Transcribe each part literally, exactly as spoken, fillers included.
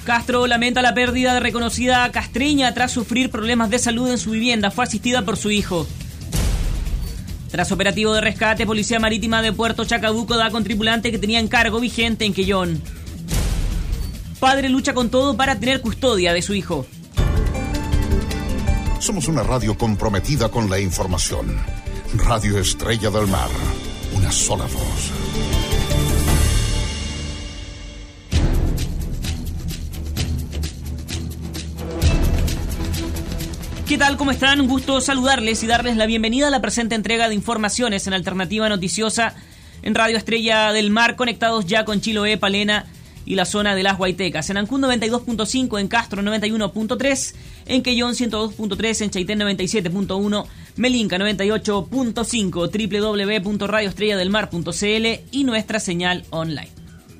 Castro lamenta la pérdida de reconocida castreña tras sufrir problemas de salud en su vivienda. Fue asistida por su hijo. Tras operativo de rescate, Policía Marítima de Puerto Chacabuco da con tripulante que tenía encargo vigente en Quellón. Padre lucha con todo para tener custodia de su hijo. Somos una radio comprometida con la información. Radio Estrella del Mar. Una sola voz. ¿Qué tal? ¿Cómo están? Un gusto saludarles y darles la bienvenida a la presente entrega de informaciones en Alternativa Noticiosa en Radio Estrella del Mar, conectados ya con Chiloé, Palena y la zona de las Guaitecas. En Ancún noventa y dos punto cinco, en Castro noventa y uno punto tres, en Quellón ciento dos punto tres, en Chaitén noventa y siete punto uno, Melinca noventa y ocho punto cinco, doble u doble u doble u punto radio estrella del mar punto c l y nuestra señal online.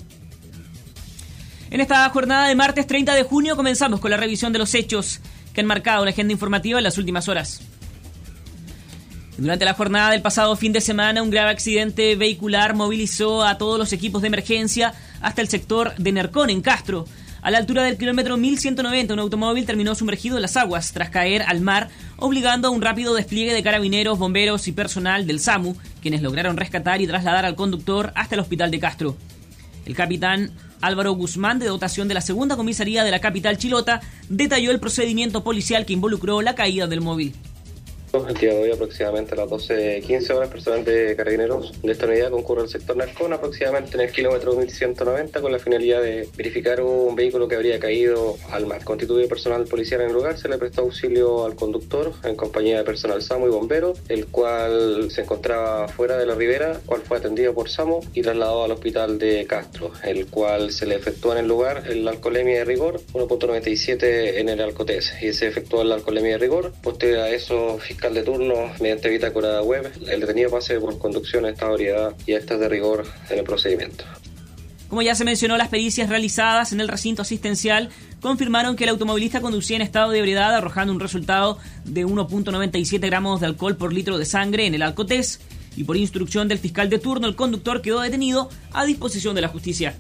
En esta jornada de martes treinta de junio comenzamos con la revisión de los hechos que han marcado la agenda informativa en las últimas horas. Durante la jornada del pasado fin de semana, un grave accidente vehicular movilizó a todos los equipos de emergencia hasta el sector de Nercón, en Castro. A la altura del kilómetro mil ciento noventa, un automóvil terminó sumergido en las aguas tras caer al mar, obligando a un rápido despliegue de carabineros, bomberos y personal del SAMU, quienes lograron rescatar y trasladar al conductor hasta el hospital de Castro. El capitán Álvaro Guzmán, de dotación de la segunda comisaría de la capital chilota, detalló el procedimiento policial que involucró la caída del móvil. El día de hoy, aproximadamente a las doce quince horas, personal de carabineros de esta unidad concurre al sector Nercón, aproximadamente en el kilómetro mil ciento noventa, con la finalidad de verificar un vehículo que habría caído al mar. Constituido personal policial en el lugar, se le prestó auxilio al conductor en compañía de personal SAMU y bombero, el cual se encontraba fuera de la ribera, cual fue atendido por SAMU y trasladado al hospital de Castro, el cual se le efectuó en el lugar la alcoholemia de rigor uno punto noventa y siete en el alcotés, y se efectuó la alcoholemia de rigor. Posterior a eso, fiscal de turno, mediante bitácora web, el detenido pase por conducción en estado de ebriedad y actas de rigor en el procedimiento. Como ya se mencionó, las pericias realizadas en el recinto asistencial confirmaron que el automovilista conducía en estado de ebriedad, arrojando un resultado de uno punto noventa y siete gramos de alcohol por litro de sangre en el alcotés, y por instrucción del fiscal de turno, el conductor quedó detenido a disposición de la justicia.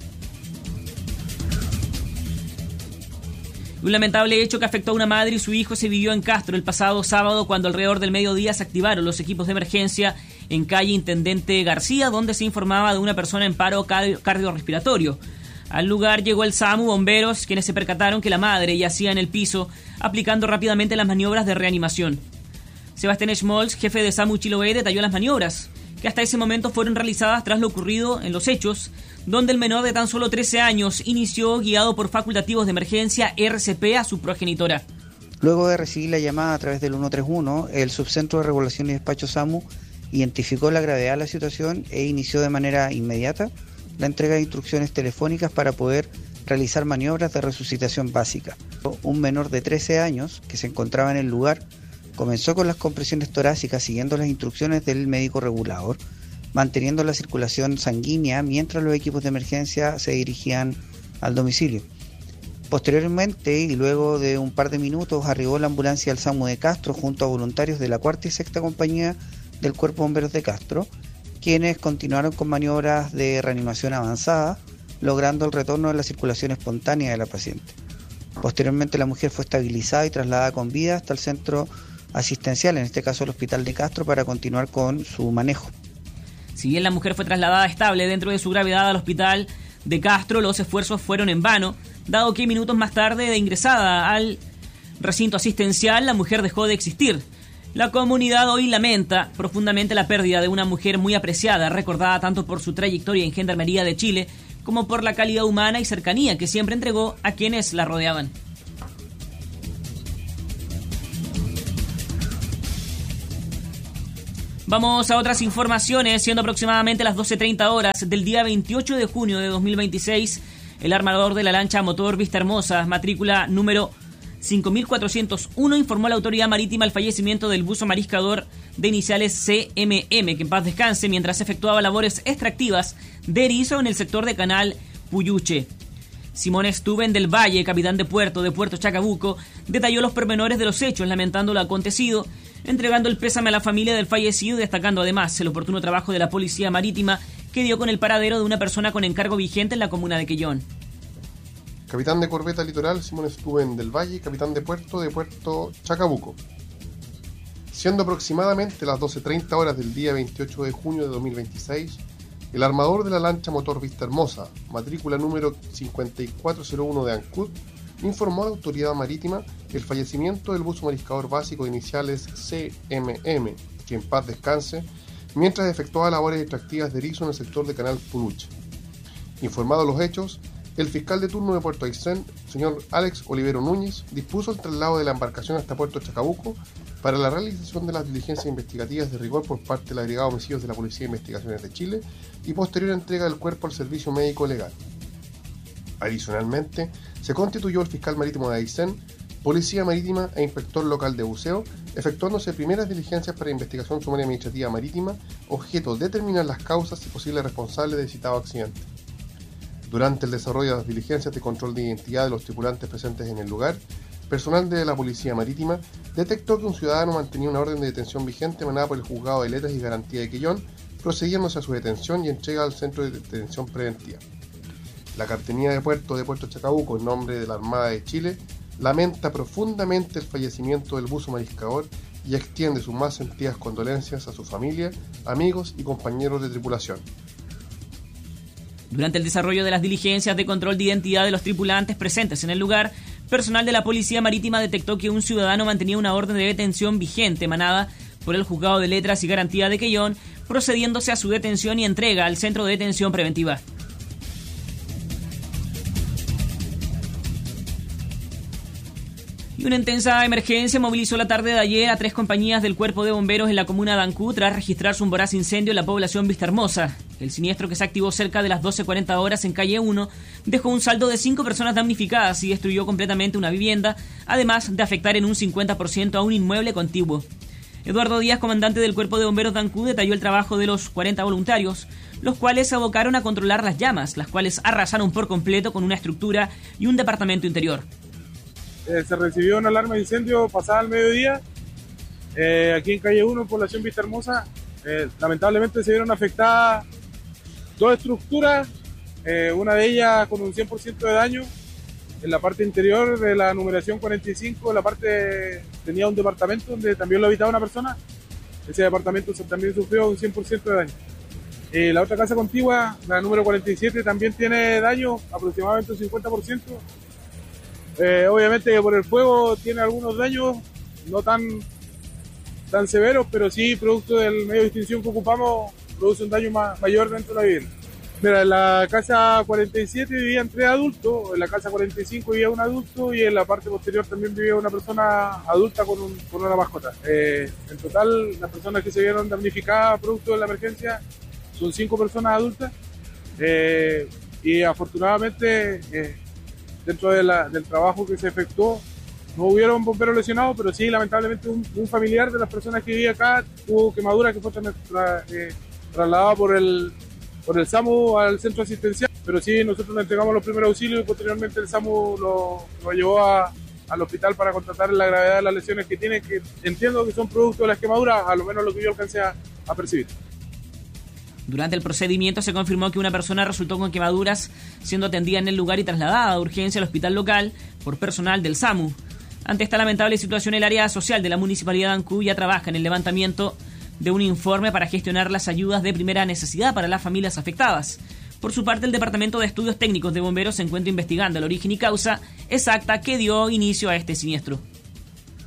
Un lamentable hecho que afectó a una madre y su hijo se vivió en Castro el pasado sábado, cuando alrededor del mediodía se activaron los equipos de emergencia en calle Intendente García, donde se informaba de una persona en paro cardiorrespiratorio. Al lugar llegó el SAMU, bomberos, quienes se percataron que la madre yacía en el piso, aplicando rápidamente las maniobras de reanimación. Sebastián Schmolz, jefe de SAMU Chiloé, detalló las maniobras, que hasta ese momento fueron realizadas tras lo ocurrido en los hechos, donde el menor de tan solo trece años inició, guiado por facultativos de emergencia R C P, a su progenitora. Luego de recibir la llamada a través del ciento treinta y uno, el Subcentro de Regulación y Despacho SAMU identificó la gravedad de la situación e inició de manera inmediata la entrega de instrucciones telefónicas para poder realizar maniobras de resucitación básica. Un menor de trece años que se encontraba en el lugar comenzó con las compresiones torácicas siguiendo las instrucciones del médico regulador, manteniendo la circulación sanguínea mientras los equipos de emergencia se dirigían al domicilio. Posteriormente, y luego de un par de minutos, arribó la ambulancia del SAMU de Castro junto a voluntarios de la cuarta y sexta compañía del Cuerpo de Bomberos de Castro, quienes continuaron con maniobras de reanimación avanzada, logrando el retorno de la circulación espontánea de la paciente. Posteriormente, la mujer fue estabilizada y trasladada con vida hasta el centro asistencial, en este caso el Hospital de Castro, para continuar con su manejo. Si bien la mujer fue trasladada estable dentro de su gravedad al hospital de Castro, los esfuerzos fueron en vano, dado que minutos más tarde de ingresada al recinto asistencial, la mujer dejó de existir. La comunidad hoy lamenta profundamente la pérdida de una mujer muy apreciada, recordada tanto por su trayectoria en Gendarmería de Chile como por la calidad humana y cercanía que siempre entregó a quienes la rodeaban. Vamos a otras informaciones. Siendo aproximadamente las doce treinta horas del día veintiocho de junio de dos mil veintiséis, el armador de la lancha motor Vista Hermosa, matrícula número cinco mil cuatrocientos uno, informó a la autoridad marítima el fallecimiento del buzo mariscador de iniciales C M M, que en paz descanse, mientras efectuaba labores extractivas de erizo en el sector de Canal Puyuche. Simón Stuben del Valle, capitán de puerto de Puerto Chacabuco, detalló los pormenores de los hechos, lamentando lo acontecido, entregando el pésame a la familia del fallecido y destacando además el oportuno trabajo de la Policía Marítima, que dio con el paradero de una persona con encargo vigente en la comuna de Quellón. capitán de corbeta litoral Simón Estuben del Valle y capitán de puerto de Puerto Chacabuco. Siendo aproximadamente las doce treinta horas del día veintiocho de junio de dos mil veintiséis, el armador de la lancha motor Vista Hermosa, matrícula número cincuenta y cuatro cero uno de Ancud, informó a la autoridad marítima el fallecimiento del buzo mariscador básico de iniciales C M M, que en paz descanse, mientras efectuaba labores extractivas de erizo en el sector de Canal Punuche. Informados los hechos, el fiscal de turno de Puerto Aysén, señor Alex Olivero Núñez, dispuso el traslado de la embarcación hasta Puerto Chacabuco para la realización de las diligencias investigativas de rigor por parte del agregado de homicidios de la Policía de Investigaciones de Chile y posterior entrega del cuerpo al servicio médico legal. Adicionalmente, se constituyó el fiscal marítimo de Aysén, policía marítima e inspector local de buceo, efectuándose primeras diligencias para investigación sumaria administrativa marítima, objeto de determinar las causas y posibles responsables del citado accidente. Durante el desarrollo de las diligencias de control de identidad de los tripulantes presentes en el lugar, personal de la Policía Marítima detectó que un ciudadano mantenía una orden de detención vigente emanada por el Juzgado de Letras y Garantía de Quellón, procediéndose a su detención y entrega al Centro de Detención Preventiva. La Cartenía de Puerto de Puerto Chacabuco, en nombre de la Armada de Chile, lamenta profundamente el fallecimiento del buzo mariscador y extiende sus más sentidas condolencias a su familia, amigos y compañeros de tripulación. Durante el desarrollo de las diligencias de control de identidad de los tripulantes presentes en el lugar, personal de la Policía Marítima detectó que un ciudadano mantenía una orden de detención vigente emanada por el Juzgado de Letras y Garantía de Quellón, procediéndose a su detención y entrega al Centro de Detención Preventiva. Y una intensa emergencia movilizó la tarde de ayer a tres compañías del Cuerpo de Bomberos en la comuna de Ancud tras registrarse un voraz incendio en la población Vista Hermosa. El siniestro, que se activó cerca de las doce cuarenta horas en calle uno, dejó un saldo de cinco personas damnificadas y destruyó completamente una vivienda, además de afectar en un cincuenta por ciento a un inmueble contiguo. Eduardo Díaz, comandante del Cuerpo de Bomberos de Ancud, detalló el trabajo de los cuarenta voluntarios, los cuales se abocaron a controlar las llamas, las cuales arrasaron por completo con una estructura y un departamento interior. Eh, se recibió una alarma de incendio pasada al mediodía, eh, aquí en calle uno, población Vista Hermosa. Eh, lamentablemente se vieron afectadas dos estructuras, eh, una de ellas con un cien por ciento de daño. En la parte interior de la numeración cuarenta y cinco, la parte tenía un departamento donde también lo habitaba una persona. Ese departamento también sufrió un cien por ciento de daño. Eh, la otra casa contigua, la número cuarenta y siete, también tiene daño, aproximadamente un cincuenta por ciento. Eh, obviamente por el fuego tiene algunos daños, no tan, tan severos, pero sí, producto del medio de extinción que ocupamos, produce un daño ma- mayor dentro de la vivienda. Mira, en la casa cuarenta y siete vivían tres adultos, en la casa cuarenta y cinco vivía un adulto y en la parte posterior también vivía una persona adulta con, un, con una mascota. Eh, en total, las personas que se vieron damnificadas producto de la emergencia son cinco personas adultas, eh, y afortunadamente eh, dentro de la, del trabajo que se efectuó no hubieron bomberos lesionados, pero sí, lamentablemente un, un familiar de las personas que vivía acá tuvo quemadura que fue tra- tra- eh, trasladada por el, por el SAMU al centro asistencial, pero sí, nosotros le entregamos los primeros auxilios y posteriormente el SAMU lo, lo llevó a, al hospital para constatar la gravedad de las lesiones que tiene, que entiendo que son producto de las quemaduras, a lo menos lo que yo alcancé a, a percibir. Durante el procedimiento se confirmó que una persona resultó con quemaduras, siendo atendida en el lugar y trasladada de urgencia al hospital local por personal del SAMU. Ante esta lamentable situación, el área social de la Municipalidad de Ancud ya trabaja en el levantamiento de un informe para gestionar las ayudas de primera necesidad para las familias afectadas. Por su parte, el Departamento de Estudios Técnicos de Bomberos se encuentra investigando el origen y causa exacta que dio inicio a este siniestro.